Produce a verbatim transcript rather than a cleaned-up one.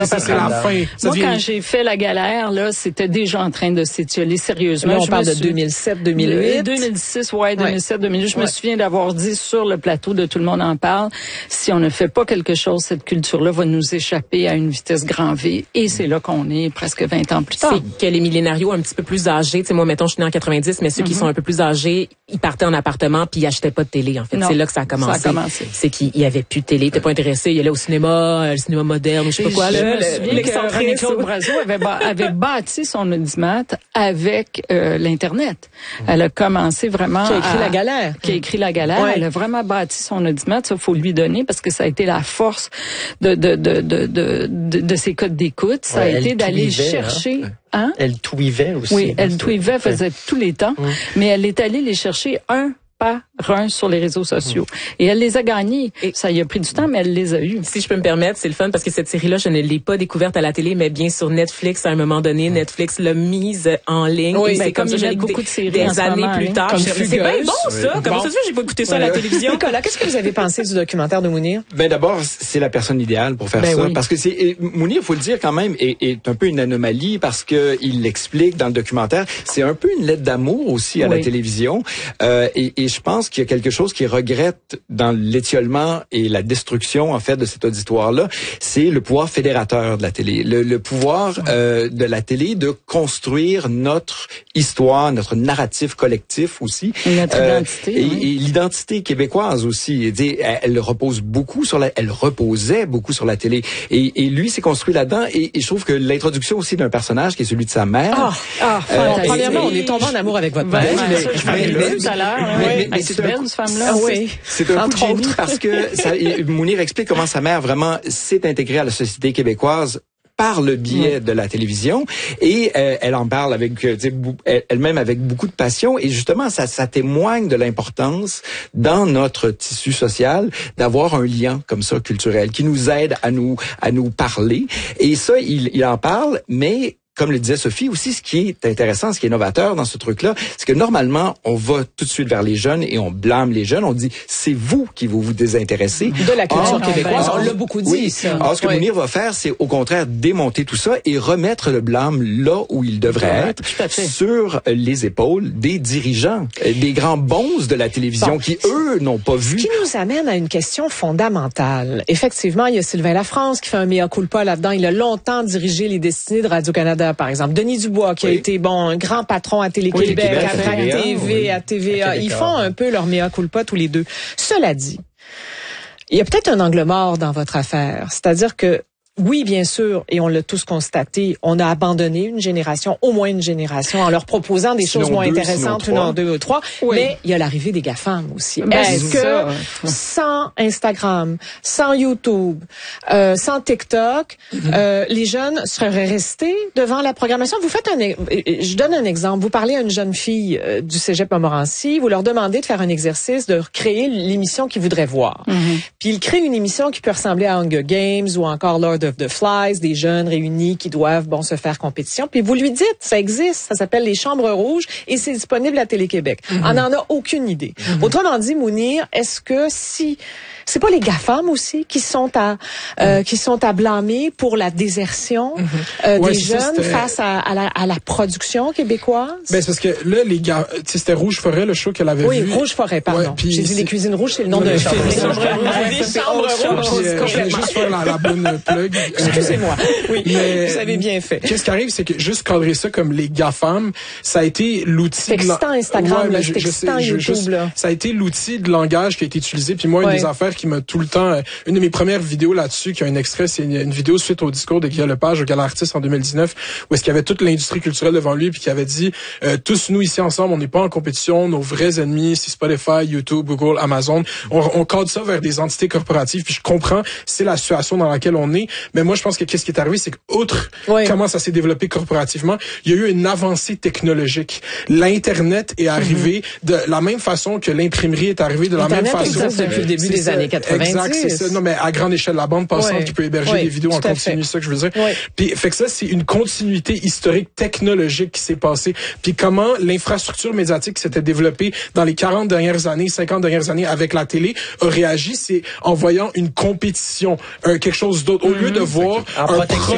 Ça, c'est la fin. Ça Moi, devient... quand j'ai fait la galère, là, c'était déjà en train de s'étioler sérieusement. Là, on je parle de suis... deux mille sept, deux mille huit. deux mille six, ouais, deux mille sept, deux mille huit. Je ouais. me souviens d'avoir dit sur le plateau de Tout le monde en parle, si on ne fait pas quelque chose, cette culture-là va nous échapper à une vitesse grand V. Et c'est là qu'on est presque vingt ans plus tard. C'est que les millénarios un petit peu plus âgés, tu sais, moi, mettons, je suis née en quatre-vingt-dix, mais ceux mm-hmm. qui sont un peu plus âgés, ils partaient en appartement puis ils achetaient pas de télé, en fait. Non, c'est là que ça a commencé. Ça a commencé. C'est qu'il y avait plus de télé. T'es pas intéressé. Il allait au cinéma, le cinéma moderne, ou je sais pas quoi, je là. Le, René-Claude Brazeau avait, ba- avait bâti son audimat avec euh, l'Internet. Elle a commencé vraiment... Qui a écrit à, La Galère. Qui a écrit La Galère. Ouais. Elle a vraiment bâti son audimat. Ça, faut lui donner parce que ça a été la force de, de, de, de, de, de, de ses codes d'écoute. Ça ouais, a été d'aller tweetait, chercher... Hein? Hein? Elle tweetait aussi. Oui, elle tweetait, faisait ouais. tous les temps. Ouais. Mais elle est allée les chercher un par un sur les réseaux sociaux. Et elle les a gagnés. Et ça y a pris du temps, mais elle les a eus. Si je peux me permettre, c'est le fun parce que cette série-là, je ne l'ai pas découverte à la télé, mais bien sur Netflix à un moment donné. Netflix l'a mise en ligne. Oui, et c'est comme ça, j'ai beaucoup de séries des en ce années moment, plus hein. tard. Comme c'est bien bon, ça. Oui. Comment bon. ça se fait que j'ai pas écouté ça ouais. à la télévision? Nicolas, qu'est-ce que vous avez pensé du documentaire de Mounir? Ben d'abord, c'est la personne idéale pour faire ben ça. Oui. Parce que c'est Mounir, faut le dire quand même, est, est un peu une anomalie parce que il l'explique dans le documentaire. C'est un peu une lettre d'amour aussi à oui. la télévision. Euh, et, et je pense qu'il y a quelque chose qui regrette dans l'étiolement et la destruction en fait de cet auditoire-là, c'est le pouvoir fédérateur de la télé, le, le pouvoir euh, de la télé de construire notre histoire, notre narratif collectif aussi, notre euh, identité, et, oui. et l'identité québécoise aussi. Elle, elle repose beaucoup sur la, elle reposait beaucoup sur la télé, et, et lui s'est construit là-dedans. Et, et je trouve que l'introduction aussi d'un personnage qui est celui de sa mère. Ah, ah euh, premièrement, on est tombé en amour avec votre mère. Ben, mais, ça, je parlais tout à l'heure. Mais, mais c'est belle, cette femme-là. Ah, oui. C'est un coup de génie parce que ça, Mounir explique comment sa mère vraiment s'est intégrée à la société québécoise par le biais de la télévision, et euh, elle en parle avec euh, elle-même avec beaucoup de passion, et justement ça, ça témoigne de l'importance dans notre tissu social d'avoir un lien comme ça culturel qui nous aide à nous à nous parler, et ça il, il en parle, mais comme le disait Sophie aussi, ce qui est intéressant, ce qui est novateur dans ce truc-là, c'est que normalement, on va tout de suite vers les jeunes et on blâme les jeunes. On dit, c'est vous qui vous vous désintéressez. De la culture or, québécoise, or, on l'a beaucoup dit. Oui. Ça. Alors, ce que oui. Mounir va faire, c'est au contraire démonter tout ça et remettre le blâme là où il devrait être, sur les épaules des dirigeants, des grands bons de la télévision bon. qui, eux, n'ont pas vu. Ce qui nous amène à une question fondamentale. Effectivement, il y a Sylvain Lafrance qui fait un mea culpa là-dedans. Il a longtemps dirigé les destinées de Radio-Canada, par exemple. Denis Dubois, qui oui. a été bon un grand patron à Télé-Québec, oui, à Vrac T V, oui. à T V A. Ils font un peu leur mea culpa tous les deux. Cela dit, il y a peut-être un angle mort dans votre affaire. C'est-à-dire que oui, bien sûr, et on l'a tous constaté, on a abandonné une génération, au moins une génération, en leur proposant des sinon choses moins deux, intéressantes, une en deux ou trois. Oui. Mais il y a l'arrivée des GAFAM aussi. Ben, Est-ce que ça. sans Instagram, sans YouTube, euh, sans TikTok, mm-hmm. euh, les jeunes seraient restés devant la programmation? Vous faites un, je donne un exemple. Vous parlez à une jeune fille euh, du Cégep Montmorency, vous leur demandez de faire un exercice, de créer l'émission qu'ils voudraient voir. Mm-hmm. Puis ils créent une émission qui peut ressembler à Hunger Games ou encore Lord of the Flies, des jeunes réunis qui doivent bon se faire compétition. Puis vous lui dites, ça existe, ça s'appelle les Chambres Rouges et c'est disponible à Télé-Québec. Mm-hmm. On n'en a aucune idée. Mm-hmm. Autrement dit, Mounir, est-ce que si c'est pas les GAFAM aussi qui sont à euh, mm-hmm. qui sont à blâmer pour la désertion mm-hmm. euh, ouais, des jeunes ça, face à, à, la, à la production québécoise? Ben c'est parce que là les gars, tu sais c'était Rouge Forêt le show qu'elle avait oui, vu. Oui, Rouge Forêt, pardon. Ouais, J'ai dit les Cuisines Rouges, c'est le nom d'un film. Les Chambres Rouges. Je vais juste faire la, la bonne plug. Excusez-moi. Oui, mais vous avez bien fait. Qu'est-ce qui arrive, c'est que juste cadrer ça comme les GAFAM, ça a été l'outil. C'est excitant Instagram, ouais, là, c'est excitant YouTube, juste, là. Ça a été l'outil de langage qui a été utilisé. Puis moi, ouais. une des affaires qui m'a tout le temps, euh, une de mes premières vidéos là-dessus, qui a un extrait, c'est une, une vidéo suite au discours de Guy Lepage au Gala Artiste en deux mille dix-neuf, où est-ce qu'il y avait toute l'industrie culturelle devant lui, puis qui avait dit, euh, tous nous ici ensemble, on n'est pas en compétition, nos vrais ennemis, c'est Spotify, YouTube, Google, Amazon. On, on cadre ça vers des entités corporatives. Puis je comprends, c'est la situation dans laquelle on est. Mais moi, je pense que qu'est-ce qui est arrivé, c'est qu'outre oui. comment ça s'est développé corporativement, il y a eu une avancée technologique. L'Internet est arrivé mm-hmm. de la même façon que l'imprimerie est arrivée de la Internet même façon. Internet existe depuis le début des ça. années quatre-vingt-dix. Exact, c'est ça. Non, mais à grande échelle, la bande passante oui. qui peut héberger oui, des vidéos en continu, c'est ça que je veux dire. Oui. Puis, fait que ça, c'est une continuité historique technologique qui s'est passée. Puis comment l'infrastructure médiatique qui s'était développée dans les quarante dernières années, cinquante dernières années avec la télé a réagi, c'est en voyant une compétition, un, quelque chose d'autre. Au mm-hmm. lieu de voir un